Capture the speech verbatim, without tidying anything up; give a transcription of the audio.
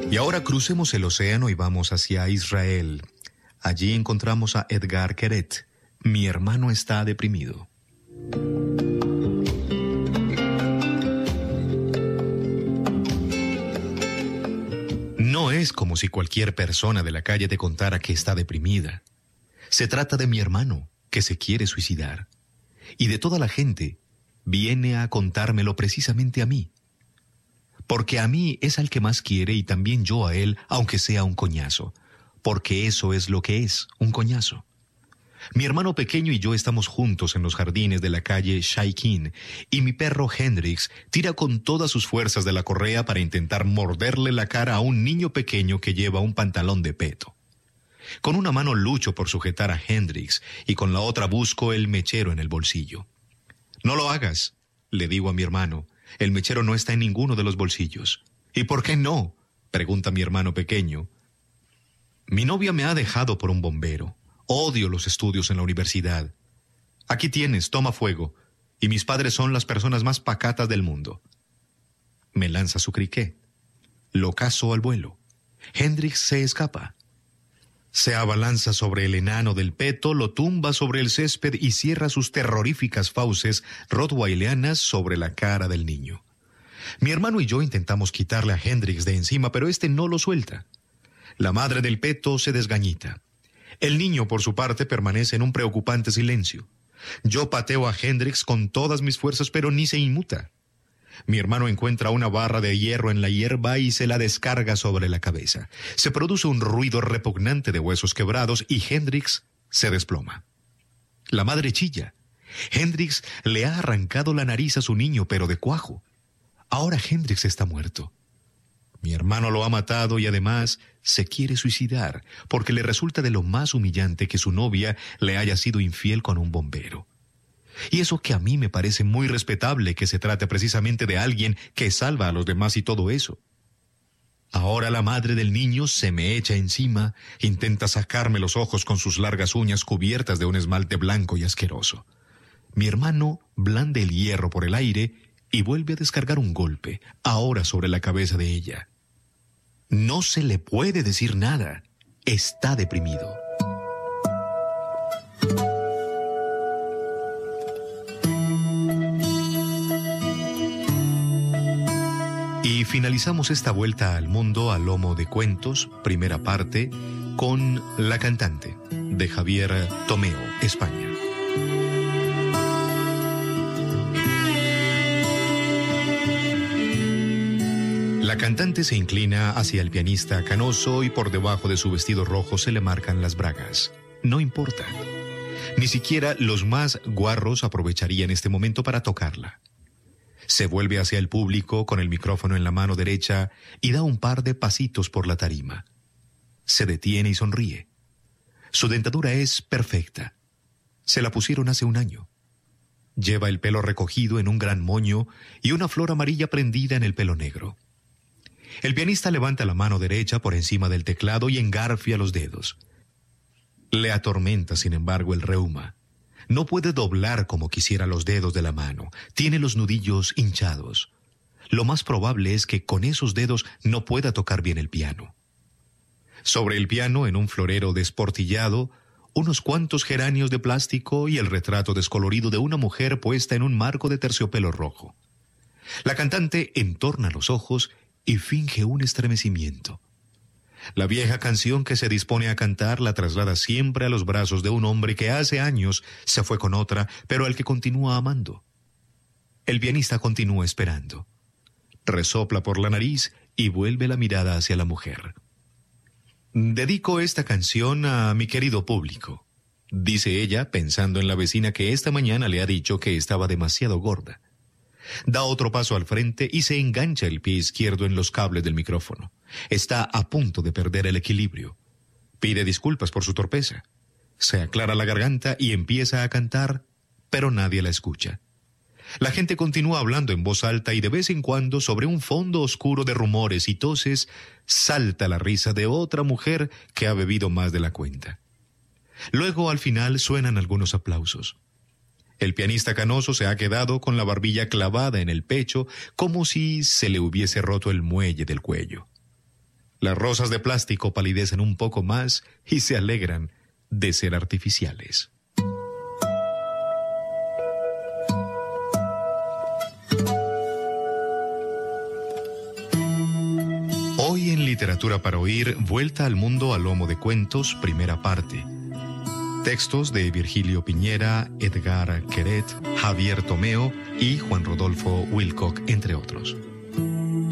Y ahora crucemos el océano y vamos hacia Israel. Allí encontramos a Edgar Keret. Mi hermano está deprimido. No es como si cualquier persona de la calle te contara que está deprimida. Se trata de mi hermano, que se quiere suicidar. Y de toda la gente, viene a contármelo precisamente a mí. Porque a mí es al que más quiere y también yo a él, aunque sea un coñazo. Porque eso es lo que es, un coñazo. Mi hermano pequeño y yo estamos juntos en los jardines de la calle Shaikin y mi perro Hendrix tira con todas sus fuerzas de la correa para intentar morderle la cara a un niño pequeño que lleva un pantalón de peto. Con una mano lucho por sujetar a Hendrix y con la otra busco el mechero en el bolsillo. «No lo hagas», le digo a mi hermano. «El mechero no está en ninguno de los bolsillos». «¿Y por qué no?», pregunta mi hermano pequeño. «Mi novia me ha dejado por un bombero. Odio los estudios en la universidad. Aquí tienes, toma fuego. Y mis padres son las personas más pacatas del mundo». Me lanza su criquet. Lo cazo al vuelo. Hendrix se escapa. Se abalanza sobre el enano del peto, lo tumba sobre el césped y cierra sus terroríficas fauces rottweilianas sobre la cara del niño. Mi hermano y yo intentamos quitarle a Hendrix de encima, pero este no lo suelta. La madre del peto se desgañita. El niño, por su parte, permanece en un preocupante silencio. Yo pateo a Hendrix con todas mis fuerzas, pero ni se inmuta. Mi hermano encuentra una barra de hierro en la hierba y se la descarga sobre la cabeza. Se produce un ruido repugnante de huesos quebrados y Hendrix se desploma. La madre chilla. Hendrix le ha arrancado la nariz a su niño, pero de cuajo. Ahora Hendrix está muerto. Mi hermano lo ha matado y además se quiere suicidar porque le resulta de lo más humillante que su novia le haya sido infiel con un bombero. Y eso que a mí me parece muy respetable que se trate precisamente de alguien que salva a los demás y todo eso. Ahora la madre del niño se me echa encima, intenta sacarme los ojos con sus largas uñas cubiertas de un esmalte blanco y asqueroso. Mi hermano blande el hierro por el aire y vuelve a descargar un golpe, ahora sobre la cabeza de ella. No se le puede decir nada. Está deprimido. Y finalizamos esta vuelta al mundo a lomo de cuentos, primera parte, con La cantante, de Javier Tomeo, España. La cantante se inclina hacia el pianista canoso y por debajo de su vestido rojo se le marcan las bragas. No importa. Ni siquiera los más guarros aprovecharían este momento para tocarla. Se vuelve hacia el público con el micrófono en la mano derecha y da un par de pasitos por la tarima. Se detiene y sonríe. Su dentadura es perfecta. Se la pusieron hace un año. Lleva el pelo recogido en un gran moño y una flor amarilla prendida en el pelo negro. El pianista levanta la mano derecha por encima del teclado y engarfia los dedos. Le atormenta, sin embargo, el reuma. No puede doblar como quisiera los dedos de la mano. Tiene los nudillos hinchados. Lo más probable es que con esos dedos no pueda tocar bien el piano. Sobre el piano, en un florero desportillado, unos cuantos geranios de plástico y el retrato descolorido de una mujer puesta en un marco de terciopelo rojo. La cantante entorna los ojos y finge un estremecimiento. La vieja canción que se dispone a cantar la traslada siempre a los brazos de un hombre que hace años se fue con otra, pero al que continúa amando. El pianista continúa esperando. Resopla por la nariz y vuelve la mirada hacia la mujer. «Dedico esta canción a mi querido público», dice ella, pensando en la vecina que esta mañana le ha dicho que estaba demasiado gorda. Da otro paso al frente y se engancha el pie izquierdo en los cables del micrófono. Está a punto de perder el equilibrio. Pide disculpas por su torpeza. Se aclara la garganta y empieza a cantar, pero nadie la escucha. La gente continúa hablando en voz alta y de vez en cuando, sobre un fondo oscuro de rumores y toses, salta la risa de otra mujer que ha bebido más de la cuenta. Luego, al final, suenan algunos aplausos. El pianista canoso se ha quedado con la barbilla clavada en el pecho como si se le hubiese roto el muelle del cuello. Las rosas de plástico palidecen un poco más y se alegran de ser artificiales. Hoy en Literatura para Oír, Vuelta al Mundo a Lomo de Cuentos, primera parte. Textos de Virgilio Piñera, Edgar Queret, Javier Tomeo y Juan Rodolfo Wilcock, entre otros.